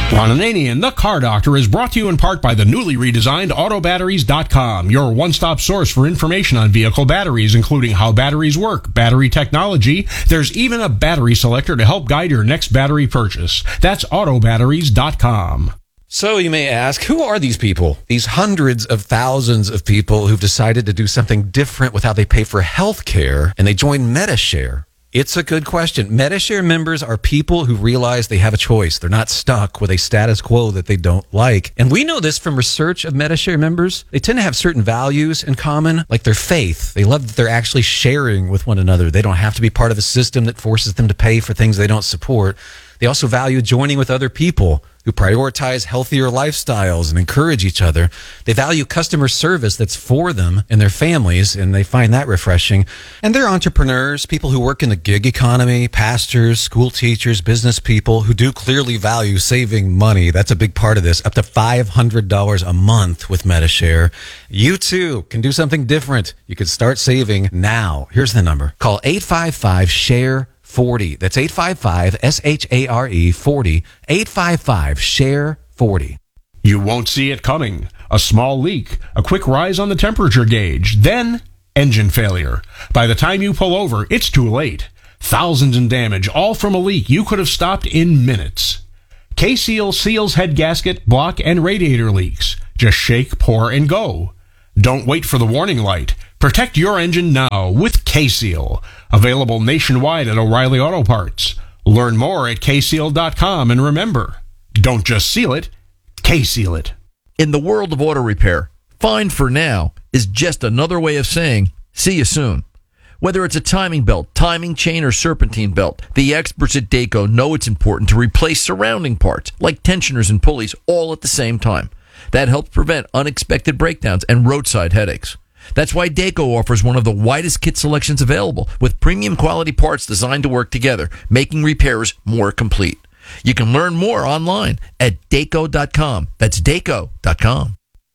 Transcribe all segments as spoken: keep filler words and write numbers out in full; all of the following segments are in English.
Ron Ananian, the Car Doctor, is brought to you in part by the newly redesigned Auto Batteries dot com, your one-stop source for information on vehicle batteries, including how batteries work, battery technology. There's even a battery selector to help guide your next battery purchase. That's Auto Batteries dot com. So you may ask, who are these people? These hundreds of thousands of people who've decided to do something different with how they pay for health care, and they join Medi-Share. It's a good question. Medi-Share members are people who realize they have a choice. They're not stuck with a status quo that they don't like. And we know this from research of Medi-Share members. They tend to have certain values in common, like their faith. They love that they're actually sharing with one another. They don't have to be part of a system that forces them to pay for things they don't support. They also value joining with other people who prioritize healthier lifestyles and encourage each other. They value customer service that's for them and their families, and they find that refreshing. And they're entrepreneurs, people who work in the gig economy, pastors, school teachers, business people who do clearly value saving money. That's a big part of this, up to five hundred dollars a month with Medi-Share. You too can do something different. You can start saving now. Here's the number. Call eight five five, share forty. That's eight five five, S H A R E, forty. eight five five, share forty. You won't see it coming. A small leak, a quick rise on the temperature gauge, then engine failure. By the time you pull over, it's too late. Thousands in damage, all from a leak you could have stopped in minutes. K-Seal seals head gasket, block, and radiator leaks. Just shake, pour, and go. Don't wait for the warning light. Protect your engine now with K-Seal. Available nationwide at O'Reilly Auto Parts. Learn more at K seal dot com, and remember, don't just seal it, K-Seal it. In the world of auto repair, fine for now is just another way of saying see you soon. Whether it's a timing belt, timing chain, or serpentine belt, the experts at Dayco know it's important to replace surrounding parts like tensioners and pulleys all at the same time. That helps prevent unexpected breakdowns and roadside headaches. That's why Dayco offers one of the widest kit selections available, with premium quality parts designed to work together, making repairs more complete. You can learn more online at Dayco dot com. That's Dayco dot com.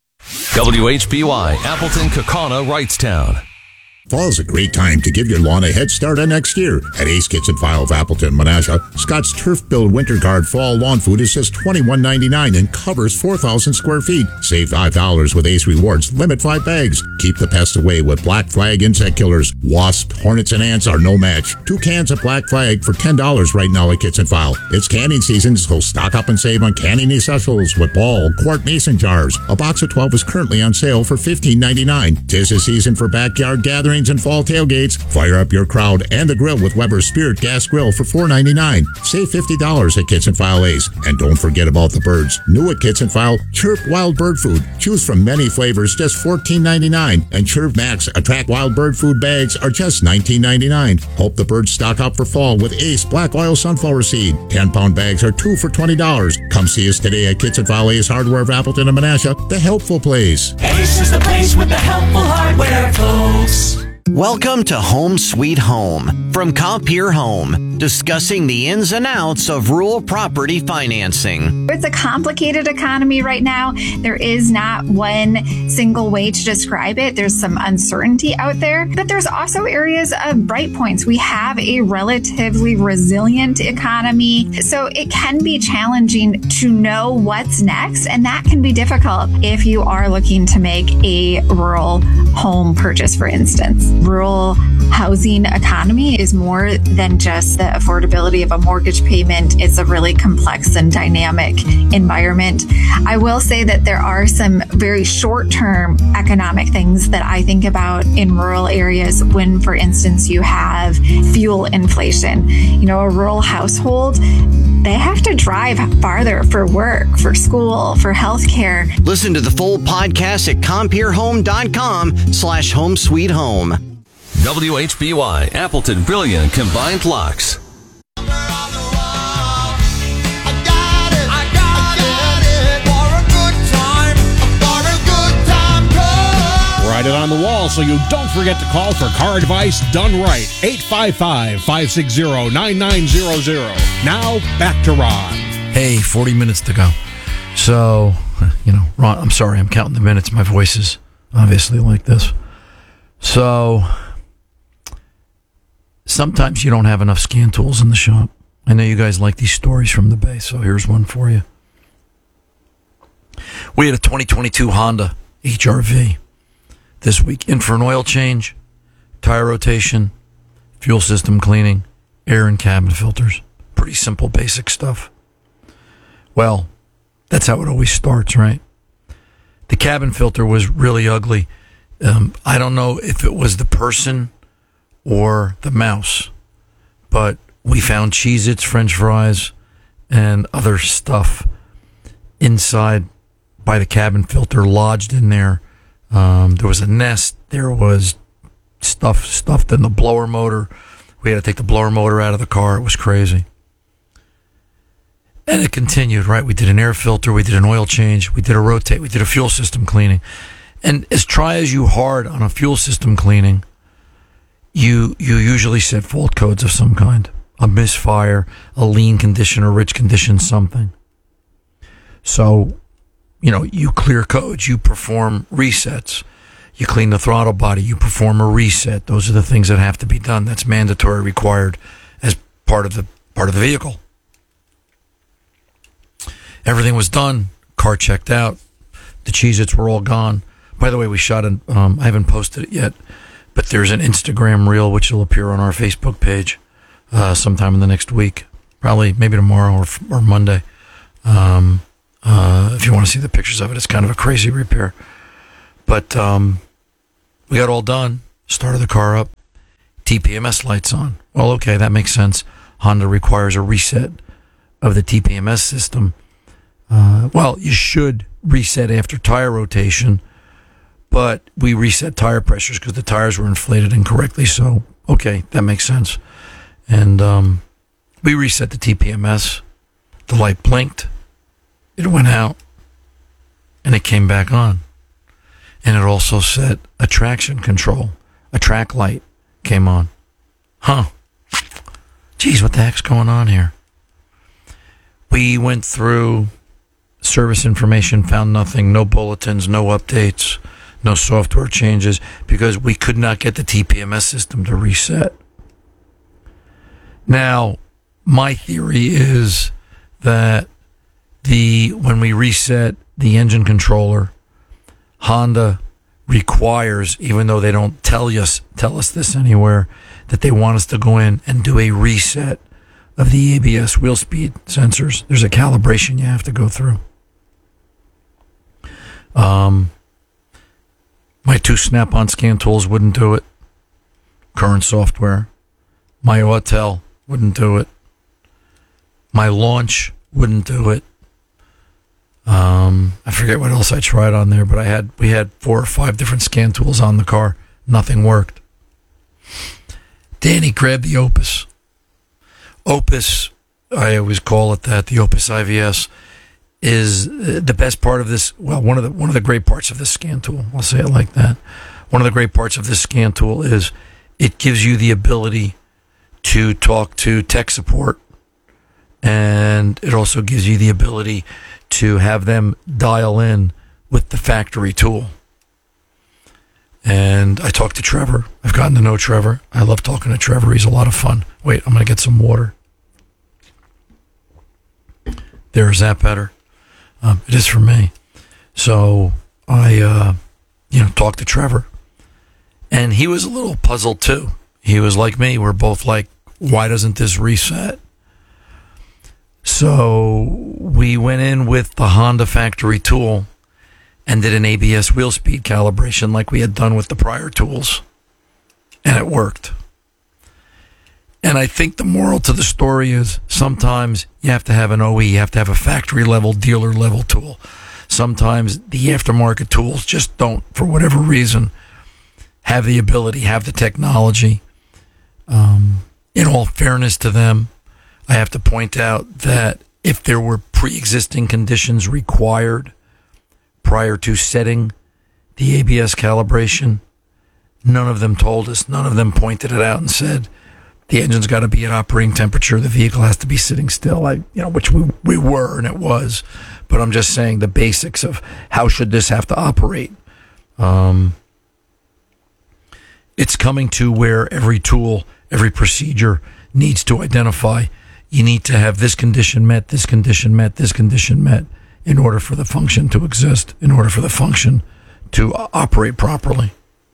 W H B Y, Appleton, Kaukauna, Wrightstown. Fall's a great time to give your lawn a head start on next year. At Ace Kitchen File of Appleton, Menasha, Scott's Turf Build Winter Guard Fall Lawn Food is just twenty-one ninety-nine and covers four thousand square feet. Save five dollars with Ace Rewards. Limit five bags. Keep the pests away with Black Flag insect killers. Wasps, hornets, and ants are no match. Two cans of Black Flag for ten dollars right now at Kitchen File. It's canning season, so stock up and save on canning essentials with ball, quart mason jars. A box of twelve is currently on sale for fifteen ninety-nine. Tis the season for backyard gatherings and fall tailgates. Fire up your crowd and the grill with Weber's Spirit Gas Grill for four ninety-nine. Save fifty dollars at Kitchen File Ace. And don't forget about the birds. New at Kitchen File, Chirp Wild Bird Food. Choose from many flavors, just fourteen ninety-nine. And Chirp Max Attract Wild Bird Food bags are just nineteen ninety-nine. Hope the birds stock up for fall with Ace Black Oil Sunflower Seed. ten pound bags are two for twenty dollars. Come see us today at Kitchen File Ace Hardware of Appleton and Menasha, the helpful place. Ace is the place with the helpful hardware, folks. Welcome to Home Sweet Home from Compeer Home, discussing the ins and outs of rural property financing. It's a complicated economy right now. There is not one single way to describe it. There's some uncertainty out there, but there's also areas of bright points. We have a relatively resilient economy, so it can be challenging to know what's next, and that can be difficult if you are looking to make a rural home purchase, for instance. Rural housing economy is more than just the affordability of a mortgage payment. It's a really complex and dynamic environment. I will say that there are some very short-term economic things that I think about in rural areas when, for instance, you have fuel inflation. You know, a rural household, they have to drive farther for work, for school, for healthcare. Listen to the full podcast at compeerhome.com slash home sweet home. W H B Y, Appleton Brilliant Combined Locks. Write it on the wall so you don't forget to call for car advice done right. eight five five, five six zero, nine nine zero zero. Now, back to Ron. Hey, forty minutes to go. So, you know, Ron, I'm sorry, I'm counting the minutes. My voice is obviously like this. So, sometimes you don't have enough scan tools in the shop. I know you guys like these stories from the Bay, so here's one for you. We had a twenty twenty-two Honda H R V this week in for an oil change, tire rotation, fuel system cleaning, air and cabin filters. Pretty simple, basic stuff. Well, that's how it always starts, right? The cabin filter was really ugly. Um, I don't know if it was the person or the mouse, but we found Cheez-Its, French fries, and other stuff inside by the cabin filter, lodged in there. Um, there was a nest. There was stuff stuffed in the blower motor. We had to take the blower motor out of the car. It was crazy. And it continued, right? We did an air filter. We did an oil change. We did a rotate. We did a fuel system cleaning. And as try as you hard on a fuel system cleaning, you you usually set fault codes of some kind. A misfire, a lean condition, a rich condition, something. So, you know, you clear codes. You perform resets. You clean the throttle body. You perform a reset. Those are the things that have to be done. That's mandatory, required as part of the part of the vehicle. Everything was done. Car checked out. The Cheez-Its were all gone. By the way, we shot an, um, I haven't posted it yet, but there's an Instagram reel which will appear on our Facebook page uh, sometime in the next week. Probably maybe tomorrow or, or Monday. Um, uh, if you want to see the pictures of it, it's kind of a crazy repair. But um, we got all done. Started the car up. T P M S lights on. Well, okay, that makes sense. Honda requires a reset of the T P M S system. Uh, well, you should reset after tire rotation, but we reset tire pressures because the tires were inflated incorrectly. So, okay, that makes sense. And um, we reset the T P M S. The light blinked. It went out. And it came back on. And it also set a traction control. A track light came on. Huh. Geez, what the heck's going on here? We went through service information, found nothing, no bulletins, no updates, no software changes, because we could not get the T P M S system to reset. Now, my theory is that the when we reset the engine controller, Honda requires, even though they don't tell us tell us this anywhere, that they want us to go in and do a reset of the A B S wheel speed sensors. There's a calibration you have to go through. Um, my two Snap-on scan tools wouldn't do it. Current software. My Autel wouldn't do it. My Launch wouldn't do it. Um, I forget what else I tried on there, but I had we had four or five different scan tools on the car. Nothing worked. Danny grabbed the Opus. Opus, I always call it that, the Opus I V S, is the best part of this. Well, one of the one of the great parts of this scan tool. I'll say it like that. One of the great parts of this scan tool is it gives you the ability to talk to tech support, and it also gives you the ability to have them dial in with the factory tool. And I talked to Trevor. I've gotten to know Trevor. I love talking to Trevor. He's a lot of fun. Wait, I'm going to get some water. There, is that better? Um, it is for me. So I, uh, you know, talked to Trevor. And he was a little puzzled too. He was like me. We're both like, why doesn't this reset? So we went in with the Honda factory tool and did an A B S wheel speed calibration like we had done with the prior tools. And it worked. And I think the moral to the story is sometimes you have to have an O E, you have to have a factory level, dealer level tool. Sometimes the aftermarket tools just don't, for whatever reason, have the ability, have the technology. Um, in all fairness to them, I have to point out that if there were pre-existing conditions required prior to setting the A B S calibration, none of them told us, none of them pointed it out and said, the engine's got to be at operating temperature, the vehicle has to be sitting still, I, you know, which we, we were, and it was. But I'm just saying the basics of how should this have to operate. Um, it's coming to where every tool, every procedure needs to identify, you need to have this condition met, this condition met, this condition met in order for the function to exist, in order for the function to operate properly.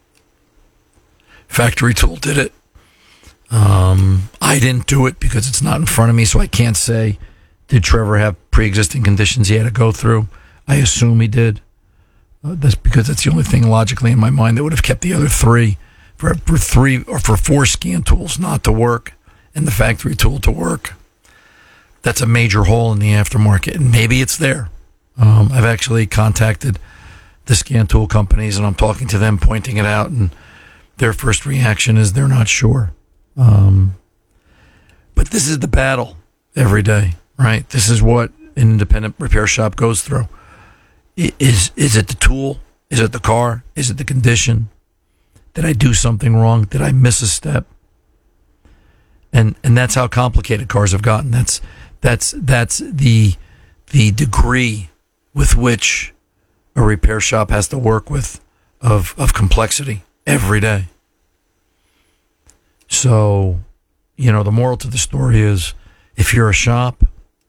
Factory Tool did it. Um, I didn't do it because it's not in front of me, so I can't say, did Trevor have pre-existing conditions he had to go through? I assume he did. Uh, that's because that's the only thing logically in my mind that would have kept the other three for, for three or for four scan tools not to work and the factory tool to work. That's a major hole in the aftermarket, and maybe it's there. Um, I've actually contacted the scan tool companies, and I'm talking to them, pointing it out, and their first reaction is they're not sure. Um, but this is the battle every day, right? This is what an independent repair shop goes through. Is is it the tool? Is it the car? Is it the condition? Did I do something wrong? Did I miss a step? And and that's how complicated cars have gotten. That's that's that's the the degree with which a repair shop has to work with of of complexity every day. So, you know, the moral to the story is, if you're a shop,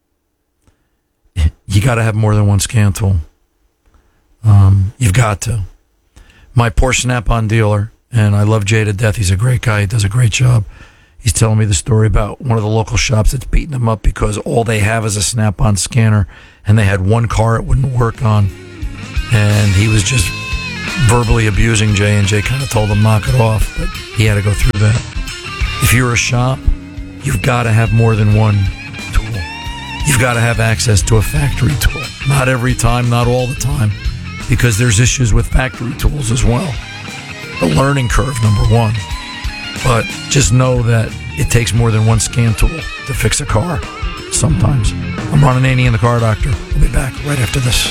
you got to have more than one scan tool. Um, you've got to. My Porsche Snap-on dealer, and I love Jay to death. He's a great guy. He does a great job. He's telling me the story about one of the local shops that's beating him up because all they have is a Snap-on scanner, and they had one car it wouldn't work on. And he was just verbally abusing Jay, and Jay kind of told him, knock it off, but he had to go through that. If you're a shop, you've got to have more than one tool. You've got to have access to a factory tool. Not every time, not all the time, because there's issues with factory tools as well. The learning curve, number one. But just know that it takes more than one scan tool to fix a car sometimes. I'm Ron Ananian in the Car Doctor. We'll be back right after this.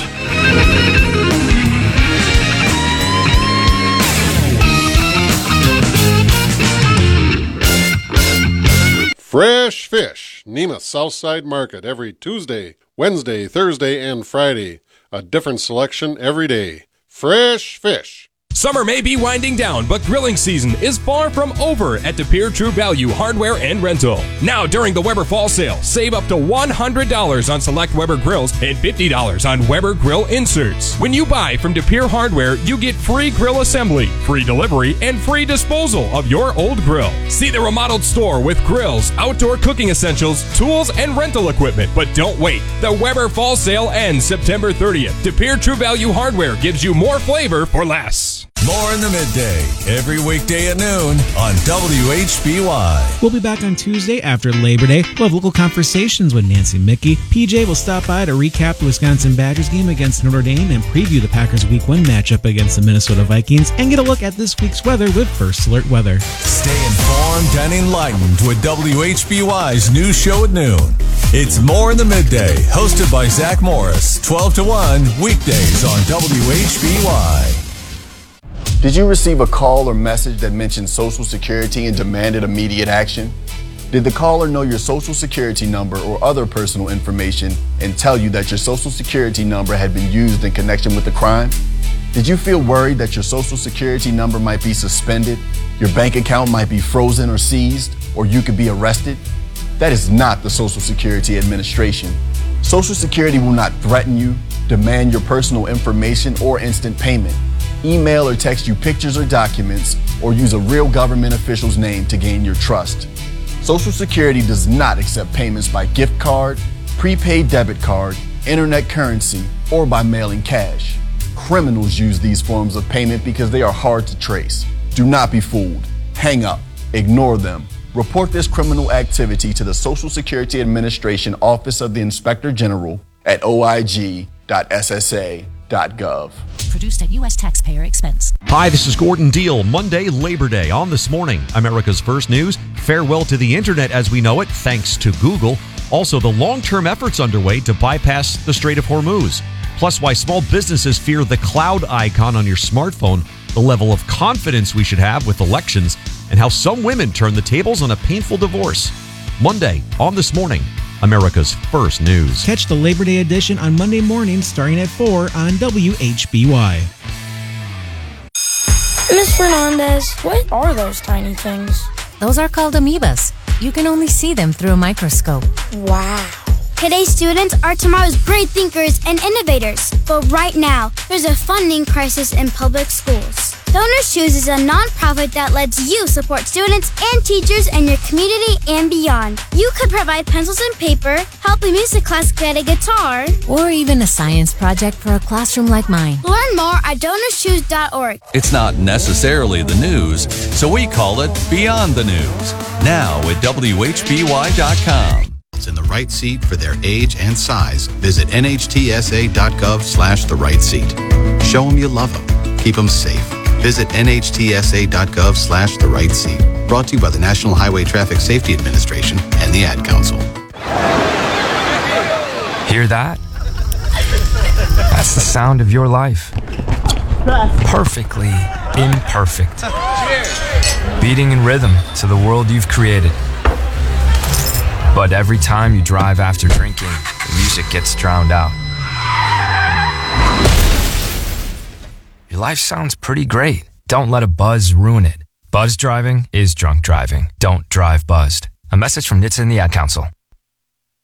Fresh Fish, Nema's Southside Market, every Tuesday, Wednesday, Thursday, and Friday. A different selection every day. Fresh Fish. Summer may be winding down, but grilling season is far from over at De Pere True Value Hardware and Rental. Now during the Weber Fall Sale, save up to one hundred dollars on select Weber grills and fifty dollars on Weber grill inserts. When you buy from De Pere Hardware, you get free grill assembly, free delivery, and free disposal of your old grill. See the remodeled store with grills, outdoor cooking essentials, tools, and rental equipment. But don't wait. The Weber Fall Sale ends September thirtieth. De Pere True Value Hardware gives you more flavor for less. More in the midday, every weekday at noon on W H B Y. We'll be back on Tuesday after Labor Day. We'll have local conversations with Nancy Mickey. P J will stop by to recap the Wisconsin Badgers game against Notre Dame and preview the Packers' Week one matchup against the Minnesota Vikings and get a look at this week's weather with First Alert Weather. Stay informed and enlightened with W H B Y's news show at noon. It's More in the Midday, hosted by Zach Morris, twelve to one, weekdays on W H B Y. Did you receive a call or message that mentioned Social Security and demanded immediate action? Did the caller know your Social Security number or other personal information and tell you that your Social Security number had been used in connection with the crime? Did you feel worried that your Social Security number might be suspended, your bank account might be frozen or seized, or you could be arrested? That is not the Social Security Administration. Social Security will not threaten you, demand your personal information, or instant payment. Email or text you pictures or documents, or use a real government official's name to gain your trust. Social Security does not accept payments by gift card, prepaid debit card, internet currency, or by mailing cash. Criminals use these forms of payment because they are hard to trace. Do not be fooled. Hang up. Ignore them. Report this criminal activity to the Social Security Administration Office of the Inspector General at O I G dot S S A dot gov. Produced at U S taxpayer expense. Hi, this is Gordon Deal. Monday, Labor Day. On This Morning, America's First News. Farewell to the internet as we know it, thanks to Google. Also, the long-term efforts underway to bypass the Strait of Hormuz. Plus, why small businesses fear the cloud icon on your smartphone, the level of confidence we should have with elections, and how some women turn the tables on a painful divorce. Monday, On This Morning, America's First News. Catch the Labor Day edition on Monday morning starting at four on W H B Y. Miss Fernandez, what are those tiny things? Those are called amoebas. You can only see them through a microscope. Wow. Today's students are tomorrow's great thinkers and innovators. But right now, there's a funding crisis in public schools. Donors Choose is a nonprofit that lets you support students and teachers in your community and beyond. You could provide pencils and paper, help a music class get a guitar, or even a science project for a classroom like mine. Learn more at donors choose dot org. It's not necessarily the news, so we call it Beyond the News. Now at W H B Y dot com. In the right seat for their age and size, visit N H T S A dot gov slash the right seat. Show them you love them. Keep them safe. Visit N H T S A dot gov slash the right seat. Brought to you by the National Highway Traffic Safety Administration and the Ad Council. Hear that? That's the sound of your life. Perfectly imperfect. Beating in rhythm to the world you've created. But every time you drive after drinking, the music gets drowned out. Your life sounds pretty great. Don't let a buzz ruin it. Buzz driving is drunk driving. Don't drive buzzed. A message from N H T S A and the Ad Council.